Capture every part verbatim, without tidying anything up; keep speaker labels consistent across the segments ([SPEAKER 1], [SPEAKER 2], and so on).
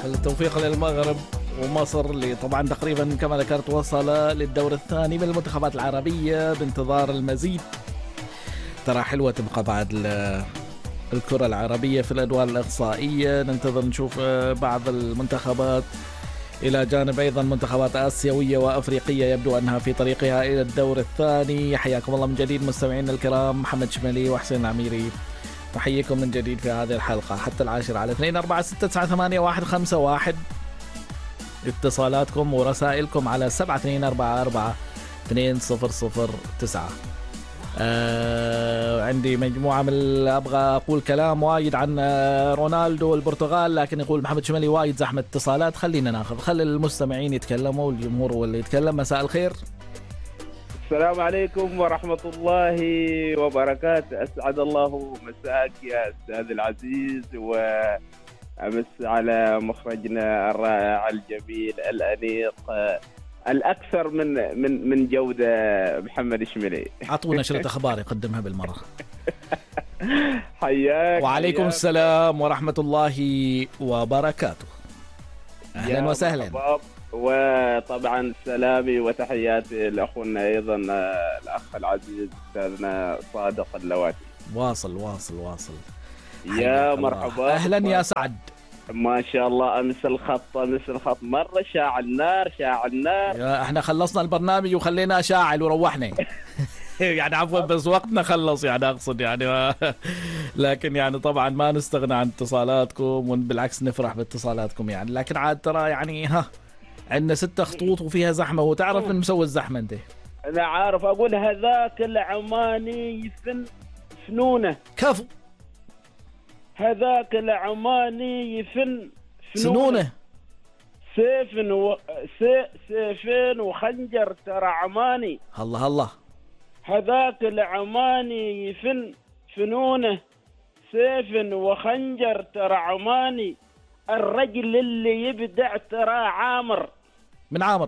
[SPEAKER 1] كل التوفيق للمغرب ومصر اللي طبعا تقريبا كما ذكرت وصل للدور الثاني من المنتخبات العربية بانتظار المزيد. ترى حلوة تبقى بعد الكرة العربية في الأدوار الإقصائية، ننتظر نشوف بعض المنتخبات إلى جانب أيضا منتخبات آسيوية وأفريقية يبدو أنها في طريقها إلى الدور الثاني. حياكم الله من جديد مستمعين الكرام، محمد شمالي وحسين العميري نحييكم من جديد في هذه الحلقة حتى العاشرة على اثنين أربعة ستة تسعة ثمانية واحد خمسة واحد. اتصالاتكم ورسائلكم على سبعة اثنين أربعة أربعة اثنين صفر صفر تسعة. آه عندي مجموعة من أبغى أقول كلام وايد عن رونالدو والبرتغال، لكن يقول محمد شمالي وايد زحمة اتصالات، خلينا ناخذ خلي المستمعين يتكلموا والجمهور هو اللي يتكلم. مساء الخير.
[SPEAKER 2] السلام عليكم ورحمة الله وبركاته. أسعد الله مساك يا أستاذ العزيز، وأمس على مخرجنا الرائع الجميل الأنيق الأكثر من من من جودة محمد شمالي.
[SPEAKER 1] أعطونا شريط أخبار يقدمها بالمرة.
[SPEAKER 2] حياك.
[SPEAKER 1] وعليكم
[SPEAKER 2] حياك.
[SPEAKER 1] السلام ورحمة الله وبركاته. أهلا وسهلا.
[SPEAKER 2] وطبعا سلامي وتحياتي لأخونا أيضا الأخ العزيز أستاذنا صادق اللواتي.
[SPEAKER 1] واصل واصل واصل.
[SPEAKER 2] يا مرحبا.
[SPEAKER 1] أهلا يا سعد.
[SPEAKER 2] ما شاء الله أمس الخط أمس الخط مرة شاعل النار شاعل النار.
[SPEAKER 1] يا احنا خلصنا البرنامج وخلينا شاعل وروحنا. يعني عفوا بس وقتنا خلص، يعني أقصد يعني لكن يعني طبعا ما نستغنى عن اتصالاتكم، وبالعكس نفرح باتصالاتكم يعني. لكن عاد ترى يعني ها عندنا ستة خطوط وفيها زحمة، وتعرف من مسوي الزحمة انت؟
[SPEAKER 2] أنا عارف. أقول هذاك العماني يفن فنونه.
[SPEAKER 1] كفو.
[SPEAKER 2] هذاك العماني يفن
[SPEAKER 1] فنونه.
[SPEAKER 2] سيف و... سي... سيفين وخنجر ترى عماني.
[SPEAKER 1] الله الله.
[SPEAKER 2] هذاك العماني يفن فنونه سيف وخنجر ترى عماني. الرجل اللي يبدع ترى عامر.
[SPEAKER 1] من عامر؟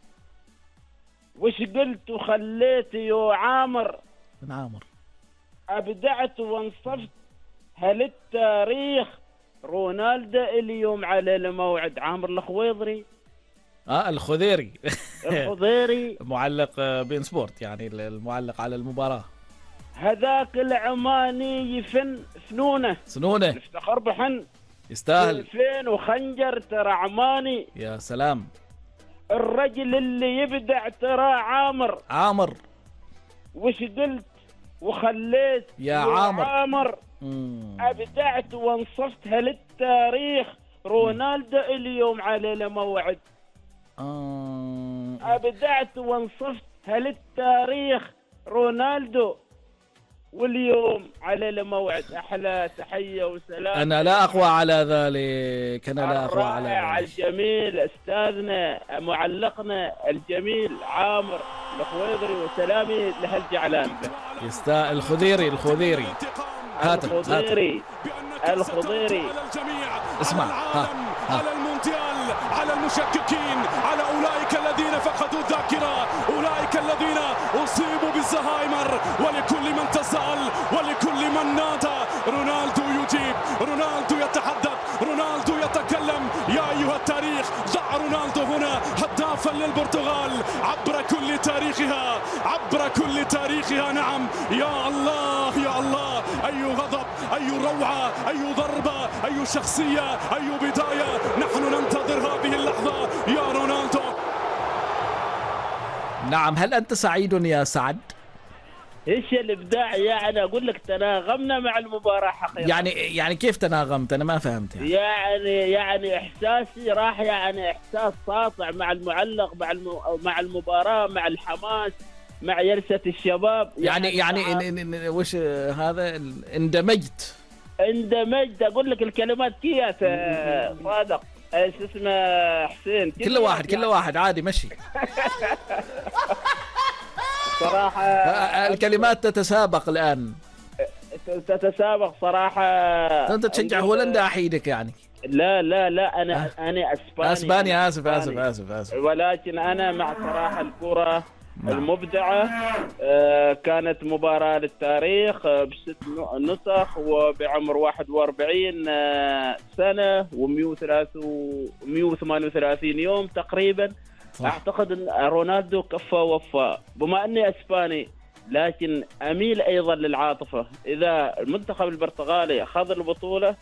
[SPEAKER 2] وش قلت وخليت يا عامر؟
[SPEAKER 1] من عامر.
[SPEAKER 2] أبدعت وانصفت هل التاريخ. رونالدو اليوم على الموعد. عامر الخويضري.
[SPEAKER 1] اه الخضيري.
[SPEAKER 2] الخضيري
[SPEAKER 1] معلق بين سبورت، يعني المعلق على المباراة.
[SPEAKER 2] هذاك العماني يفن فنونه.
[SPEAKER 1] سنونه.
[SPEAKER 2] نفتخر بحن.
[SPEAKER 1] يستاهل.
[SPEAKER 2] فين وخنجر ترى عماني.
[SPEAKER 1] يا سلام.
[SPEAKER 2] الرجل اللي يبدع ترى عامر.
[SPEAKER 1] عامر.
[SPEAKER 2] وش قلت وخليت
[SPEAKER 1] يا عامر.
[SPEAKER 2] عامر.
[SPEAKER 1] مم.
[SPEAKER 2] أبدعت وانصفت هالتاريخ. رونالدو اليوم على الموعد.
[SPEAKER 1] آه.
[SPEAKER 2] أبدعت وانصفت هالتاريخ. رونالدو واليوم على الموعد. أحلى تحية وسلام.
[SPEAKER 1] أنا لا أقوى على ذلك. أنا لا أقوى على
[SPEAKER 2] الرائع
[SPEAKER 1] ذلك.
[SPEAKER 2] الجميل أستاذنا معلقنا الجميل عامر الخويضري، وسلامي لهالجعلان.
[SPEAKER 1] يستاهل. الخضيري. الخضيري. هاتف.
[SPEAKER 2] الخضيري. الخضيري.
[SPEAKER 1] اسمع. ها. ها.
[SPEAKER 3] على المونديال، على المشككين، على أولئك الذين فقدوا الذاكرة، أولئك الذين أصيبوا بالزهايمر، ولكل من تساءل ولكل من نادى. رونالدو يجيب، رونالدو يتحدث، رونالدو يتكلم. يا أيها التاريخ، ضع رونالدو هنا هدافا للبرتغال عبر كل تاريخها، عبر كل تاريخها. نعم يا الله يا الله. أي غضب، أي روعة، أي ضربة، أي شخصية، أي بداية. نحن ننتظر هذه اللحظة يا رونالدو.
[SPEAKER 1] نعم. هل أنت سعيد يا سعد؟
[SPEAKER 2] ايش الابداع يعني؟ اقول لك تناغمنا مع المباراة حقيقة.
[SPEAKER 1] يعني يعني كيف تناغمت؟ أنا ما فهمت يعني.
[SPEAKER 2] يعني يعني احساسي راح، يعني احساس ساطع مع المعلق، مع الم... مع المباراة، مع الحماس، مع جلسة الشباب.
[SPEAKER 1] يعني يعني, يعني إن إن وش هذا؟ اندمجت.
[SPEAKER 2] اندمجت. اقول لك الكلمات كيات صادق. ايش اسمه حسين؟
[SPEAKER 1] كل واحد كل واحد عادي مشي.
[SPEAKER 2] صراحة
[SPEAKER 1] الكلمات تتسابق الآن.
[SPEAKER 2] تتسابق صراحة.
[SPEAKER 1] أنت تشجع هولندا أحيدك يعني.
[SPEAKER 2] لا لا لا أنا أه. أنا أسباني.
[SPEAKER 1] أسبانيا. آسف آسف آسف آسف.
[SPEAKER 2] ولكن أنا مع صراحة الكرة
[SPEAKER 1] نعم.
[SPEAKER 2] المبدعة. آه، كانت مباراة للتاريخ آه، بست نسخ وبعمر واحد وأربعين آه، سنة ومئة وثمانية وثلاثين يوم تقريبا.
[SPEAKER 1] صح.
[SPEAKER 2] أعتقد أن رونالدو كفى ووفى. بما أني أسباني لكن أميل أيضا للعاطفة. إذا المنتخب البرتغالي أخذ البطولة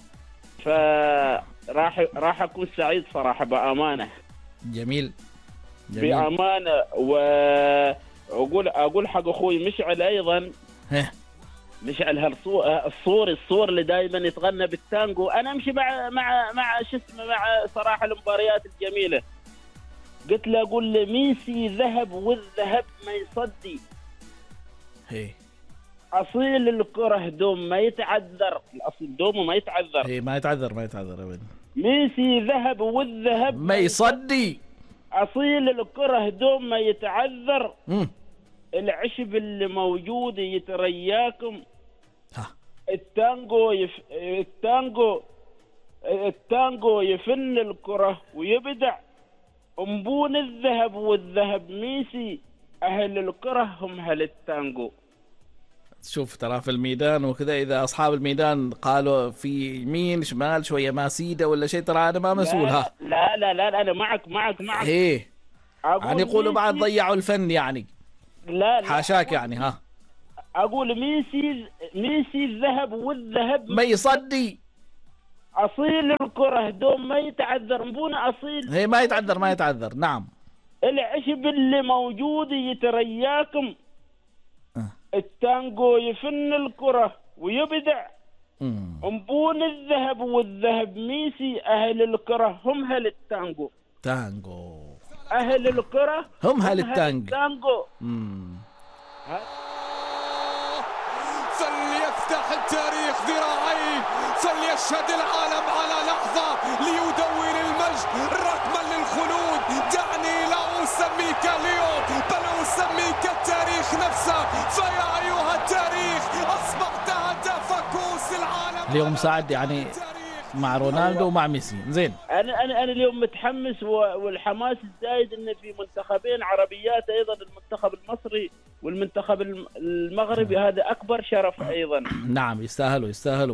[SPEAKER 2] فراح راح أكون سعيد صراحة بأمانة.
[SPEAKER 1] جميل. جميل.
[SPEAKER 2] بأمانة. وأقول أقول حق أخوي مشعل أيضا.
[SPEAKER 1] هه.
[SPEAKER 2] مشعل هالصور الصور اللي دائما يتغنى بالتانجو. أنا أمشي مع مع مع شو اسمه مع صراحة المباريات الجميلة. قلت له أقول له ميسي ذهب والذهب ما يصدي.
[SPEAKER 1] هي.
[SPEAKER 2] أصيل الكرة دوم ما يتعذر. الأصيل دومه ما يتعذر.
[SPEAKER 1] هي ما يتعذر ما يتعذر أبدا.
[SPEAKER 2] ميسي ذهب والذهب
[SPEAKER 1] ما يصدي.
[SPEAKER 2] أصيل الكرة دوم ما يتعذر.
[SPEAKER 1] مم.
[SPEAKER 2] العشب اللي موجود يترياكم.
[SPEAKER 1] ها.
[SPEAKER 2] التانجو يف... التانجو التانجو يفن الكرة ويبدع. أنبون الذهب والذهب ميسي. أهل الكرة هم أهل التانجو.
[SPEAKER 1] شوف ترى في الميدان وكذا إذا أصحاب الميدان قالوا في يمين شمال شوية ماسيدة ولا شيء ترى أنا ما مسؤول. ها
[SPEAKER 2] لا لا لا, لا أنا معك معك معك.
[SPEAKER 1] إيه يعني يقولوا بعد ضيعوا الفن يعني.
[SPEAKER 2] لا لا
[SPEAKER 1] حاشاك يعني. ها
[SPEAKER 2] أقول ميسي ميسي الذهب والذهب
[SPEAKER 1] ما يصدي.
[SPEAKER 2] أصيل الكرة دوم ما يتعذر. مبونا أصيل.
[SPEAKER 1] هي ما يتعذر ما يتعذر. نعم.
[SPEAKER 2] العشب اللي موجود يترياكم. التانجو يفن الكرة ويبدع. مبون الذهب والذهب ميسي. أهل الكرة هم أهل التانجو.
[SPEAKER 1] تانجو.
[SPEAKER 2] أهل الكرة
[SPEAKER 1] هم أهل التانجو.
[SPEAKER 3] فليفتح التاريخ ذراعيه. فليشهد العالم على لحظة ليدون المجد رقما للخلود. دعني لا أسميك اليوم بل أسميك التاريخ نفسه. فيا أيها التاريخ أصبحت هدف كؤوس العالم.
[SPEAKER 1] اليوم سعد يعني مع رونالدو ومع ميسي. زين.
[SPEAKER 2] أنا أنا أنا اليوم متحمس والحماس الزايد إن في منتخبين عربيات أيضا. المنتخب المصري والمنتخب المغربي. هذا أكبر شرف أيضا.
[SPEAKER 1] نعم يستاهلوا يستاهلوا.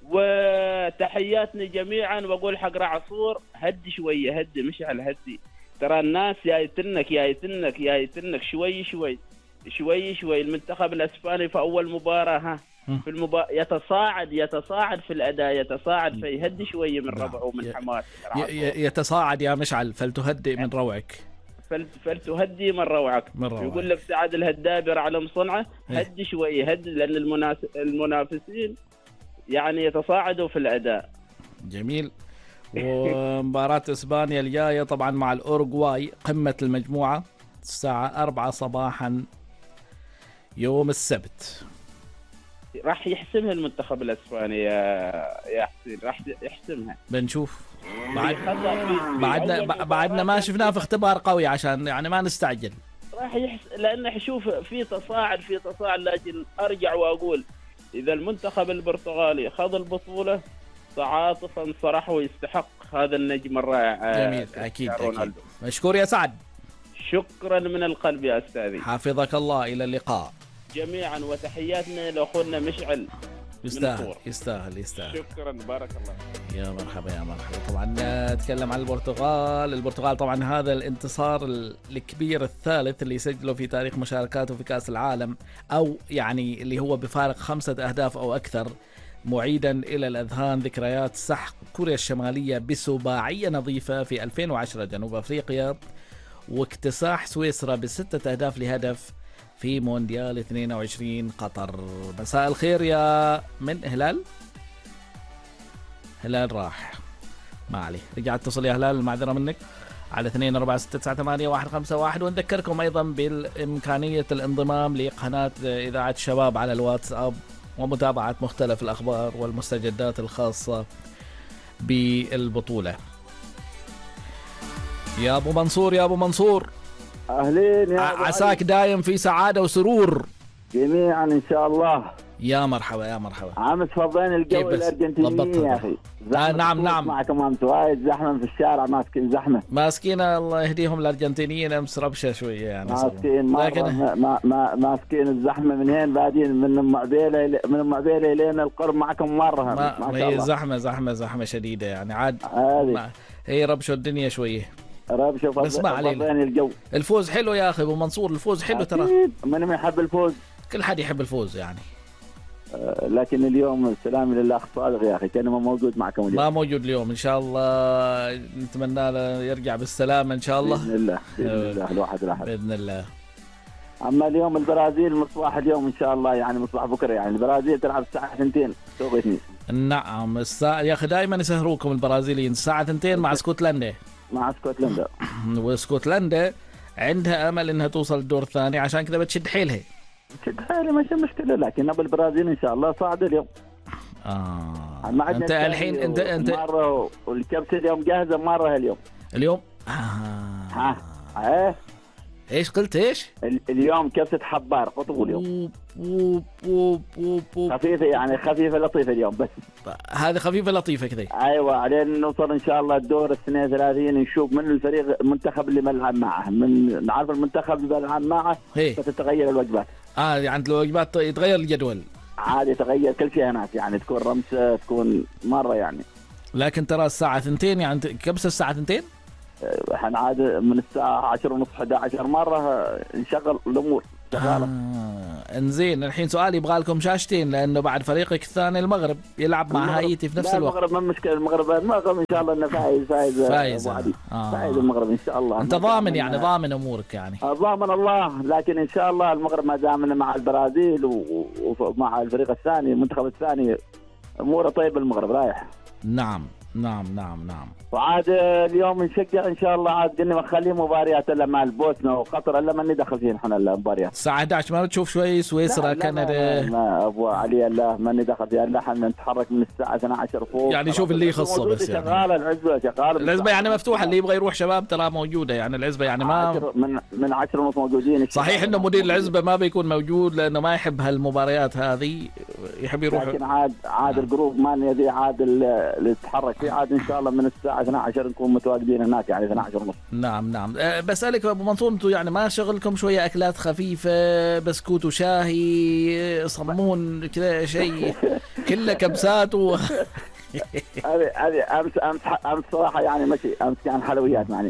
[SPEAKER 2] وتحياتنا جميعا. وأقول حق رعصور هدي شوية هدي مشعل هدي. ترى الناس جايتنك جايتنك جايتنك شوي شوي شوي شوي. المنتخب الأسباني في أول مباراة ها في المبا... يتصاعد يتصاعد في الأداء يتصاعد. فيهدي شوية من ربعه ومن حماس.
[SPEAKER 1] يتصاعد يا مشعل فلتهدئ من روعك.
[SPEAKER 2] فل... فلتهدي من روعك.
[SPEAKER 1] من روعك.
[SPEAKER 2] يقول لك سعد الهدابر على مصنعه. هدي شوية هدي لأن المناس... المنافسين يعني يتصاعدوا في الأداء.
[SPEAKER 1] جميل. ومباراة إسبانيا الجاية طبعا مع الأورغواي قمة المجموعة الساعة أربعة صباحا يوم السبت.
[SPEAKER 2] راح يحسمها المنتخب الاسباني يا يا حسين. راح يحسمها.
[SPEAKER 1] بنشوف. بعد بعدنا بعدنا ما شفناه في اختبار قوي عشان يعني ما نستعجل.
[SPEAKER 2] راح يحس لانه حشوف في تصاعد في تصاعد. لكن ارجع واقول اذا المنتخب البرتغالي خذ البطولة فعاطفا صراحة ويستحق هذا النجم الرائع.
[SPEAKER 1] جميل. اكيد اكيد. مشكور يا سعد.
[SPEAKER 2] شكرا من القلب يا استاذي.
[SPEAKER 1] حفظك الله. الى اللقاء
[SPEAKER 2] جميعا. وتحياتنا لاخونا مشعل.
[SPEAKER 1] يستاهل يستاهل يستاهل.
[SPEAKER 2] شكرا بارك الله.
[SPEAKER 1] يا مرحبا يا مرحبا. طبعا نتكلم عن البرتغال. البرتغال طبعا هذا الانتصار الكبير الثالث اللي يسجله في تاريخ مشاركاته في كأس العالم او يعني اللي هو بفارق خمسة اهداف او اكثر. معيدا الى الاذهان ذكريات سحق كوريا الشمالية بسباعية نظيفة في ألفين وعشرة جنوب افريقيا. واكتساح سويسرا بستة اهداف لهدف في مونديال اثنين وعشرين قطر. مساء الخير يا من هلال. هلال راح ما عليه. رجعت اتصل يا هلال المعذرة منك على اثنين أربعة ستة تسعة ثمانية واحد خمسة واحد. ونذكركم أيضا بالإمكانية الانضمام لقناة إذاعة شباب على الواتساب ومتابعة مختلف الأخبار والمستجدات الخاصة بالبطولة. يا أبو منصور يا أبو منصور
[SPEAKER 4] أهلين يا
[SPEAKER 1] عساك دايم في سعادة وسرور
[SPEAKER 4] جميعا إن شاء الله.
[SPEAKER 1] يا مرحبا يا مرحبا.
[SPEAKER 4] عم تفضلين الجو الارجنتينيين يا اخي.
[SPEAKER 1] آه نعم نعم.
[SPEAKER 4] معكم انت وايد زحمه في الشارع، ماسكين زحمه.
[SPEAKER 1] ماسكين الله يهديهم الارجنتينيين، امس ربشه شويه يعني.
[SPEAKER 4] ماسكين لكن ما ما ماسكين الزحمه من هين بادين من ام عبيله من ام عبيله لين القرب معكم مره.
[SPEAKER 1] ما, ما هي زحمه زحمه زحمه شديده يعني عاد. هي ربشه الدنيا شويه.
[SPEAKER 4] ربشه بس ما علينا. الجو
[SPEAKER 1] الفوز حلو يا اخي ابو منصور، الفوز حلو ترى.
[SPEAKER 4] من ما يحب الفوز؟
[SPEAKER 1] كل حد يحب الفوز يعني.
[SPEAKER 4] لكن اليوم السلام لله صادق يا اخي، كان ما موجود معكم اليوم.
[SPEAKER 1] ما موجود اليوم ان شاء الله، نتمنى له يرجع بالسلامه ان شاء الله.
[SPEAKER 4] باذن الله باذن الله الواحد راح
[SPEAKER 1] باذن الله.
[SPEAKER 4] اما اليوم البرازيل مصباح اليوم ان شاء الله، يعني مصباح بكره، يعني البرازيل تلعب الساعه اثنتين توقيتني.
[SPEAKER 1] نعم الساعه يا اخي دائما يسهروكم البرازيليين، الساعه اثنتين مع اسكتلندا.
[SPEAKER 4] مع اسكتلندا.
[SPEAKER 1] واسكتلندا عندها امل انها توصل الدور الثاني، عشان كذا بتشد حيلها.
[SPEAKER 4] شد حيلها ماشي مشكله، لكن ابو البرازيل ان شاء الله صعد اليوم.
[SPEAKER 1] اه انت الحين انت انت
[SPEAKER 4] مره والكبسه اليوم جاهزه مره اليوم.
[SPEAKER 1] اليوم
[SPEAKER 4] اه ها ايه
[SPEAKER 1] ايش قلت ايش؟
[SPEAKER 4] اليوم كبسه حبار قطب اليوم.
[SPEAKER 1] أوب أوب أوب أوب.
[SPEAKER 4] خفيفه يعني خفيفه لطيفه اليوم بس.
[SPEAKER 1] هذه خفيفه لطيفه كذا.
[SPEAKER 4] ايوه علينا نوصل ان شاء الله الدور اثنين وثلاثين، نشوف من الفريق المنتخب اللي بنلعب معه، من نعرف المنتخب اللي بنلعب معه فتتغير الوجبات.
[SPEAKER 1] اه يعني الوجبات يتغير الجدول.
[SPEAKER 4] عادي يتغير كل شيء هناك، يعني تكون رمسه تكون مره يعني.
[SPEAKER 1] لكن ترى الساعه اثنتين يعني كبسه الساعه اثنتين؟
[SPEAKER 4] احنا عاد من الساعه عشرة ونص احد عشر مره نشغل الامور شغاله.
[SPEAKER 1] آه. انزين الحين سؤال، يبغى لكم شاشتين لانه بعد فريقك الثاني المغرب يلعب مع هايتي في نفس
[SPEAKER 4] لا
[SPEAKER 1] الوقت.
[SPEAKER 4] المغرب ما مشكله، المغرب المغرب ان شاء الله انه فايز فايز
[SPEAKER 1] فايز
[SPEAKER 4] آه. فايز المغرب ان شاء الله.
[SPEAKER 1] انت ضامن يعني ضامن امورك يعني.
[SPEAKER 4] ضامن الله، لكن ان شاء الله المغرب ما دام مع البرازيل ومع الفريق الثاني المنتخب الثاني اموره طيبه، المغرب رايح.
[SPEAKER 1] نعم نعم نعم نعم.
[SPEAKER 4] وعاد اليوم نشجع ان شاء الله، عاد قلنا ما نخلي مباريات الا مع البوسنه وقطر الا ما ندخل فيهم احنا المباريات.
[SPEAKER 1] الساعه احد عشر ما بتشوف شوي سويسرا كندا؟
[SPEAKER 4] ما ابو علي الله ما ندخل فيها الا احنا نتحرك من الساعه اثني عشر فوق
[SPEAKER 1] يعني. شوف اللي يخصه بس يعني.
[SPEAKER 4] شغاله العزبه شغاله
[SPEAKER 1] العزبه يعني مفتوحه، اللي يبغى يروح شباب ترى موجوده يعني العزبه يعني ما
[SPEAKER 4] من من عشرة ونص موجودين.
[SPEAKER 1] صحيح انه مدير العزبه ما بيكون موجود لانه ما يحب هالمباريات هذه، يحب يروح.
[SPEAKER 4] لكن عاد عاد الجروب مالنا ذي عاد اللي يتحرك فيه عاد ان شاء الله من الساعه اثني عشر نكون متواجدين هناك يعني اثني عشر ونص.
[SPEAKER 1] نعم نعم. أه بسألك ابو منصور، انتم يعني ما شغلكم شويه اكلات خفيفه، بسكوت وشاهي صمون كذا شيء كله كبسات و
[SPEAKER 4] هذه هذه امس امس امس صراحه يعني مشي امس كان حلويات يعني.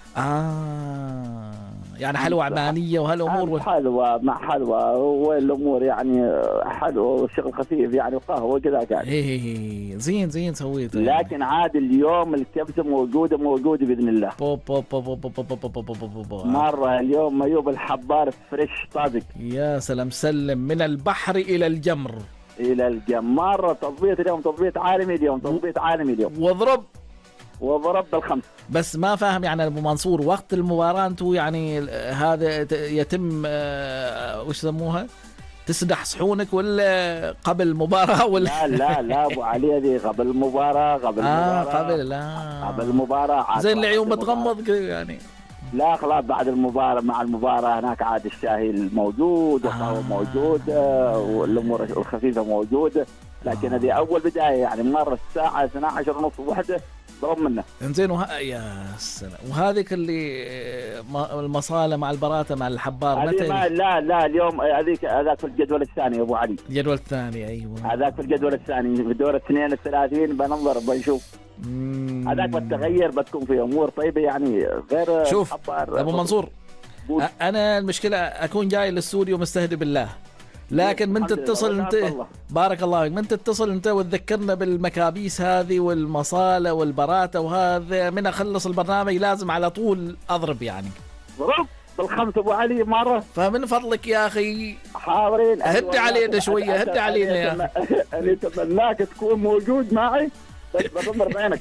[SPEAKER 1] اه يعني حلوى عمانيه وهالامور و...
[SPEAKER 4] حلوى مع حلوى والامور يعني حلوى وشغل خفيف يعني وقهوه كذا كان.
[SPEAKER 1] ايه زين زين سويته
[SPEAKER 4] يعني. لكن عاد اليوم الكبسه موجوده موجوده باذن الله.
[SPEAKER 1] بو بو بو بو بو بو بو بو بو بو.
[SPEAKER 4] مره اليوم ميوب الحبار فريش طازج.
[SPEAKER 1] يا سلام، سلم من البحر الى الجمر.
[SPEAKER 4] الى الجمر مره تضبيط اليوم، تضبيط عالمي اليوم، تضبيط عالمي اليوم.
[SPEAKER 1] واضرب
[SPEAKER 4] وضرب بالخمس.
[SPEAKER 1] بس ما فاهم يعني ابو منصور، وقت المباراه انتم يعني هذا يتم آه وش يسموها، تسدح صحونك ولا قبل المباراه ولا؟
[SPEAKER 4] لا لا لا ابو علي هذه قبل المباراه قبل
[SPEAKER 1] آه
[SPEAKER 4] المباراه
[SPEAKER 1] قبل لا
[SPEAKER 4] قبل المباراه
[SPEAKER 1] زين العيون بتغمض يعني.
[SPEAKER 4] لا خلاص بعد المباراه، مع المباراه هناك عاد الشاهي الموجود والقهوه آه. موجوده والامور الخفيفه موجوده، لكن هذه آه. اول بدايه يعني مره الساعه اثني عشر ونص وحده ضرب منه.
[SPEAKER 1] انزين وه... يا سلام. وهذيك اللي المصاله مع البراته مع الحبار متى؟
[SPEAKER 4] ما... لا لا اليوم هذيك هذاك في الجدول الثاني يا ابو علي.
[SPEAKER 1] الجدول الثاني ايوه.
[SPEAKER 4] هذاك في الجدول الثاني في الدور اثنين وثلاثين بننظر بنشوف. هذاك بالتغير بتكون في امور طيبه يعني غير.
[SPEAKER 1] شوف ابو منصور بود. انا المشكله اكون جاي للاستوديو مستهدي بالله، لكن من تتصل انت بارك الله فيك، من تتصل انت وتذكرنا بالمكابيس هذه والمصاله والبراته وهذا، من اخلص البرنامج لازم على طول اضرب يعني.
[SPEAKER 4] ضرب بالخمس ابو علي مره.
[SPEAKER 1] فمن فضلك يا اخي
[SPEAKER 4] حاضرين
[SPEAKER 1] هدي علينا شويه، هدي علينا يا اخي.
[SPEAKER 4] انا اتمناك تكون موجود معي بس بدمر بعينك.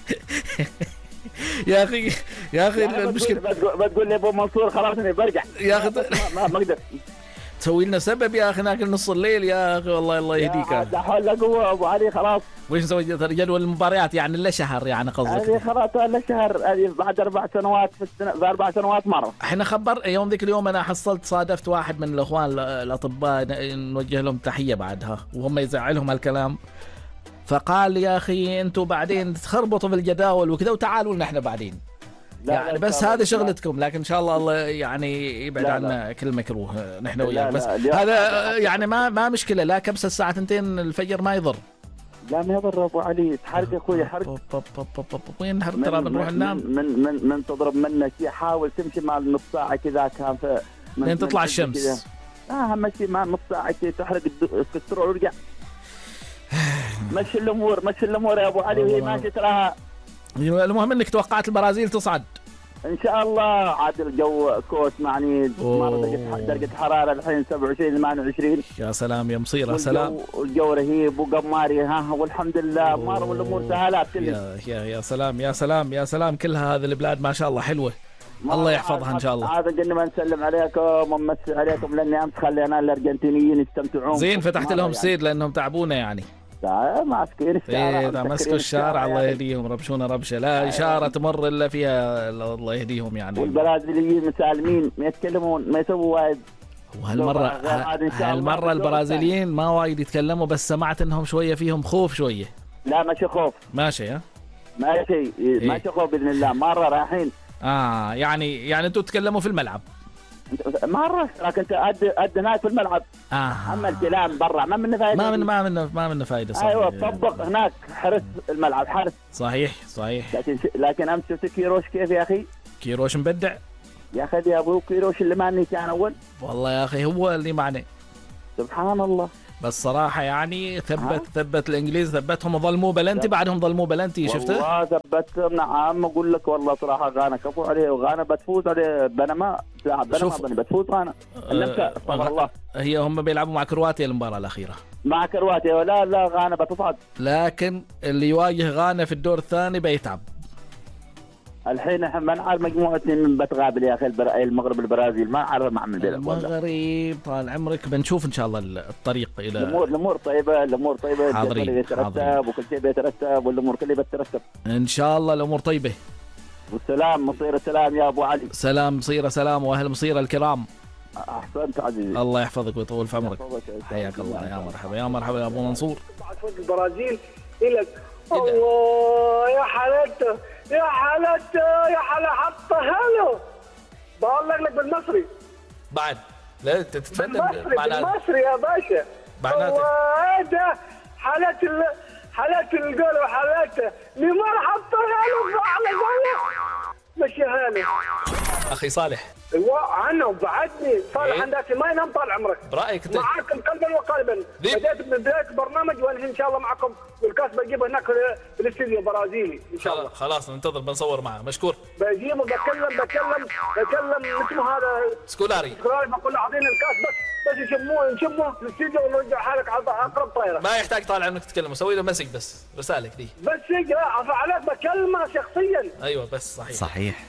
[SPEAKER 1] يا اخي يا اخي المشكله
[SPEAKER 4] بتقول لي ابو منصور خلاص اني برجع
[SPEAKER 1] يا اخي
[SPEAKER 4] ما ما اقدر.
[SPEAKER 1] تسوي لنا سبب يا اخي ناكل نص الليل يا اخي والله الله يهديك.
[SPEAKER 4] لا حول لا قوه ابو علي خلاص.
[SPEAKER 1] وش نسوي جدول المباريات يعني الا شهر يعني قصدك؟
[SPEAKER 4] هذه خلاص الا شهر، هذه بعد اربع سنوات في السنه، باربع سنوات مره.
[SPEAKER 1] احنا خبر يوم ذيك اليوم انا حصلت صادفت واحد من الاخوان الاطباء نوجه لهم تحيه بعدها وهم يزعلهم الكلام، فقال يا اخي انتم بعدين تخربطوا في الجداول وكذا وتعالوا لنا احنا بعدين. لا يعني لا بس هذا شغلتكم، لكن ان شاء الله الله يعني يبعد لا عنا لا. كل مكروه نحن وياك. بس هذا يعني ما ما مشكله، لا كبسه الساعه اثنتين الفجر ما يضر.
[SPEAKER 4] لا ما يضر ابو علي، تحرق اخوي حرق.
[SPEAKER 1] وين نحرق ترى بنروح ننام.
[SPEAKER 4] من من من تضرب منك حاول تمشي مع نص ساعه كذا كان في
[SPEAKER 1] لين تطلع الشمس.
[SPEAKER 4] اه اهم شيء مع نص ساعه كذا تحرق السرعه وارجع. مشي الامور مشي الامور يا ابو علي وهي ماشيه تراها.
[SPEAKER 1] المهم انك توقعت البرازيل تصعد
[SPEAKER 4] ان شاء الله. عاد الجو كوس معني درجه درجه حراره الحين سبعة وعشرين ثمانية وعشرين.
[SPEAKER 1] يا سلام يا مصير يا سلام.
[SPEAKER 4] والجو رهيب وقماري ها والحمد لله مار والامور سهالات
[SPEAKER 1] كلها. يا يا سلام يا سلام يا سلام كلها هذه البلاد ما شاء الله حلوه. الله يحفظها ان شاء الله.
[SPEAKER 4] هذا قلنا ما نسلم عليكم ونمسي عليكم لاني امس خلينا الارجنتينيين يستمتعون.
[SPEAKER 1] زين فتحت لهم سيد لانهم تعبونا يعني.
[SPEAKER 4] ماسكين
[SPEAKER 1] الشارع مسكوا الشارع الله يهديهم ربشونا ربشه لا اشاره تمر الا فيها الله يهديهم يعني.
[SPEAKER 4] والبرازيليين مسالمين ما يتكلمون ما يسووا وايد.
[SPEAKER 1] وهالمره هالمره البرازيليين ما وايد يتكلموا بس سمعت انهم شويه فيهم خوف شويه.
[SPEAKER 4] لا ماشي خوف
[SPEAKER 1] ماشي ها
[SPEAKER 4] ماشي ماشي خوف باذن الله مره رايحين.
[SPEAKER 1] اه يعني يعني انتم تتكلموا في الملعب
[SPEAKER 4] مرة لكن انت قد قد هناك في الملعب.
[SPEAKER 1] آه.
[SPEAKER 4] اما الكلام برا ما منه فايده.
[SPEAKER 1] ما من ما منه ما منه فايده صحيح.
[SPEAKER 4] ايوه طبق هناك حرس الملعب حرس.
[SPEAKER 1] صحيح صحيح.
[SPEAKER 4] لكن لكن امس شفت كيروش كيف يا اخي؟
[SPEAKER 1] كيروش مبدع
[SPEAKER 4] يا اخي يا ابو كيروش اللي ماني كان اول.
[SPEAKER 1] والله يا اخي هو اللي معني
[SPEAKER 4] سبحان الله.
[SPEAKER 1] بس صراحه يعني ثبت ها؟ ثبت الانجليز ثبتهم وظلموا بلنتي بعدهم ظلموا بلنتي شفته؟
[SPEAKER 4] والله ثبتهم نعم اقول لك والله صراحه غانا كفو عليه وغانا بتفوز عليه بنما لاعب بنما بتفوز غانا. النمسا أه الله
[SPEAKER 1] هي هم بيلعبوا مع كرواتيا المباراه الاخيره.
[SPEAKER 4] مع كرواتيا لا لا غانا بتصعد.
[SPEAKER 1] لكن اللي يواجه غانا في الدور الثاني بيتعب.
[SPEAKER 4] الحين احنا ما نعرف مجموعه من بتقابل يا اخي المغرب البرازيل ما عارف مع من بيلعب.
[SPEAKER 1] المغرب طال عمرك بنشوف ان شاء الله الطريق الى
[SPEAKER 4] الامور الامور طيبه الامور طيبه
[SPEAKER 1] حاضرين
[SPEAKER 4] يترتب وكل شيء بيترتب والامور كلها بتترتب
[SPEAKER 1] ان شاء الله. الامور طيبه
[SPEAKER 4] والسلام مصير السلام يا ابو علي.
[SPEAKER 1] سلام مصير سلام واهل مصير الكرام.
[SPEAKER 4] احسنت عزيزي
[SPEAKER 1] الله يحفظك ويطول في عمرك. حياك الله يا مرحبا يا مرحبا يا ابو منصور.
[SPEAKER 5] البرازيل الى الله يا حالته يا حالته يا حلا حطها له بقول لك بالمصري
[SPEAKER 1] بعد لا تتفنن
[SPEAKER 5] بالمصري بالمصري يا باشا. الله ده حالات ال... حالات الجول وحالات نيمار حطها له على جوله مشيها له.
[SPEAKER 1] اخي صالح
[SPEAKER 5] عنه وبعدني صالح إيه؟ عندك ما ينام طال عمرك.
[SPEAKER 1] برايك انت
[SPEAKER 5] معاكم قلبا وقالبا. بديت من بدايه البرنامج وانا ان شاء الله معكم والكاس بجيبه هناك في الاستديو البرازيلي ان شاء الله.
[SPEAKER 1] خلاص ننتظر بنصور معه مشكور.
[SPEAKER 5] بجيبه بكلم بكلم بكلم اسمه هذا
[SPEAKER 1] سكولاري
[SPEAKER 5] سكولاري بقول له اعطيني الكاس بس بس يشموه نشمه في الاستديو ونرجع حالك على اقرب طايره.
[SPEAKER 1] ما يحتاج طالع انك تتكلم سوي له مسج بس رسالك دي
[SPEAKER 5] بس يجي عليك بكلمه شخصيا.
[SPEAKER 1] ايوه بس صحيح
[SPEAKER 6] صحيح.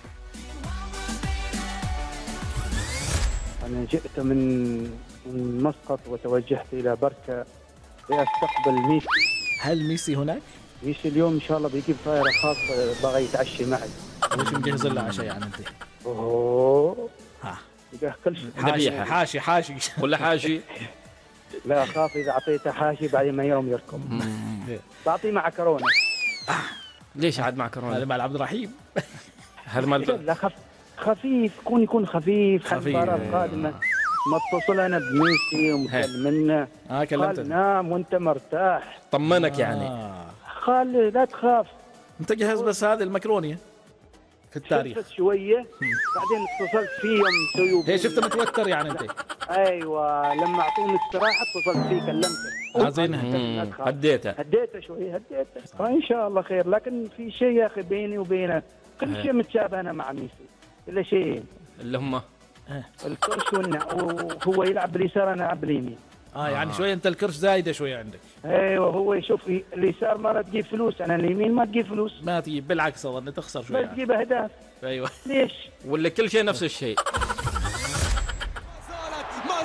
[SPEAKER 7] أنا جئت من مسقط وتوجهت إلى بركة لأستقبل ميسي.
[SPEAKER 1] هل ميسي هناك؟
[SPEAKER 7] ميسي اليوم إن شاء الله بيجيب طائرة خاصة بغى يتعشى معي.
[SPEAKER 1] مش مجهز له عشاء يعني أنت؟
[SPEAKER 7] أوه
[SPEAKER 1] ها
[SPEAKER 7] كل شيء
[SPEAKER 1] ذبيحة حاشي حاشي ولا حاشي؟
[SPEAKER 7] لا أخاف إذا أعطيته حاشي بعد ما يوم يركض. بعطيه معكرونة.
[SPEAKER 6] ليش عاد معكرونة؟
[SPEAKER 1] هذا مع عبد الرحيم.
[SPEAKER 6] هذا مال
[SPEAKER 7] لا خف خفيف كون يكون خفيف.
[SPEAKER 1] خفيف
[SPEAKER 7] المباراة القادمة ما اتصل أنا بميسي ومكلمنا
[SPEAKER 1] اه كلمته
[SPEAKER 7] قال نام وأنت مرتاح
[SPEAKER 6] طمنك يعني
[SPEAKER 1] آه.
[SPEAKER 7] خلي لا تخاف
[SPEAKER 1] أنت جهز بس هذه المكرونية في التاريخ
[SPEAKER 7] شفت شوية بعدين اتصلت فيهم سووا
[SPEAKER 1] هي شفت متوتر يعني أنت.
[SPEAKER 7] أيوة لما أعطوني استراحة اتصلت فيه كلمته
[SPEAKER 1] عايزينها
[SPEAKER 6] هديته
[SPEAKER 7] هديته شوي هديته فإن شاء الله خير. لكن في شيء يا أخي بيني وبينه كل شيء متشابه أنا مع ميسي إلا شيء
[SPEAKER 6] اللي هم
[SPEAKER 7] الكرش وهو يلعب باليسار أنا ألعب باليمين.
[SPEAKER 1] اه يعني آه. شوي انت الكرش زايده شوي عندك.
[SPEAKER 7] ايوه هو يشوف اليسار ما تجيب فلوس انا اليمين ما تجيب فلوس.
[SPEAKER 1] ما تجيب بالعكس اظن تخسر شوي.
[SPEAKER 7] ما تجيب اهداف.
[SPEAKER 1] ايوه
[SPEAKER 7] ليش؟
[SPEAKER 6] ولا كل شيء نفس الشيء.
[SPEAKER 3] ما زالت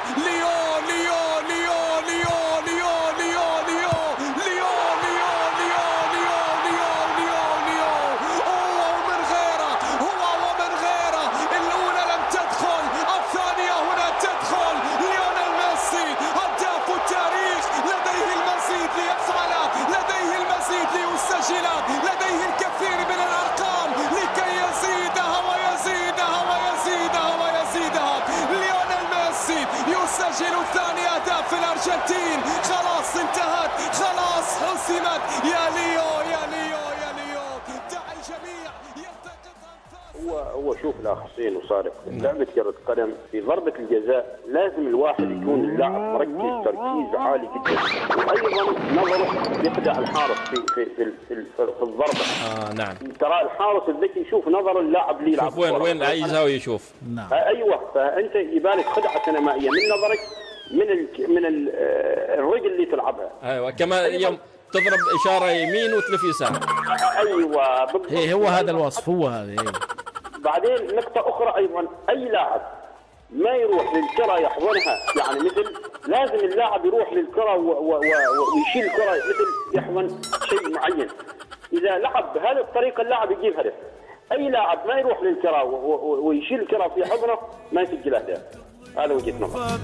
[SPEAKER 3] ليو ليو ليو ليو ليو ليو ليو ليو ليو ليو ليو ليو ليو ليو هو ومن غيره هو ومن غيره. الأولى لم تدخل، الثانية هنا تدخل. ليونيل ميسي هداف التاريخ لديه المزيد ليفعله، لديه المزيد ليسجله، لديه الكثير من الأرقام لكي يزيدها ويزيدها ويزيدها ويزيدها. ليونيل ميسي يسجل ثاني أهداف في الأرجنتين. خلاص انتهت، خلاص حسمت. يا ليو يا ليو يا ليو، دع الجميع يلتقطها.
[SPEAKER 8] هو هو شوف الاخ حسين وصادق، لعبه كره قدم في ضربه الجزاء لازم الواحد يكون اللاعب مركز تركيز عالي جدا، وايضا نظره يخدع الحارس في في في, في, في, في الضربه.
[SPEAKER 6] اه نعم.
[SPEAKER 8] ترى الحارس الذكي يشوف نظر اللاعب اللي يلعب
[SPEAKER 6] شوف وين وين اي زاويه يشوف.
[SPEAKER 1] نعم.
[SPEAKER 8] ايوه، فانت يبالك خدعه سينمائيه من نظرك، من ال من ال الرجل اللي تلعبها.
[SPEAKER 6] ايوه كما يوم تضرب اشاره يمين وتلف يسار.
[SPEAKER 8] ايوه بالضبط.
[SPEAKER 1] هي هو هذا الوصف، هو هذا.
[SPEAKER 8] بعدين نقطة أخرى أيضا، أي لاعب ما يروح للكرة يحضنها، يعني مثل لازم اللاعب يروح للكرة ويشيل الكرة مثل يحضن شيء معين. إذا لعب بهذه الطريقة اللاعب يجيب هدف. أي لاعب ما يروح للكرة ويشيل الكرة في حضنه ما يسجل أهداف. هذا وجهة نظر.